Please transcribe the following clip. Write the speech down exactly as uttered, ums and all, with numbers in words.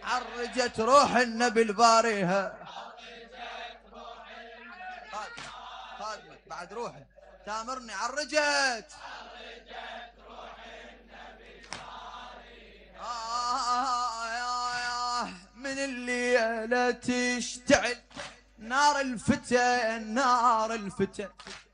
عرجت روح النبي الباريها. خادمك بعد روحي تامرني عرجت. آه يا من الليلة تشتعل نار الفتن، نار الفتن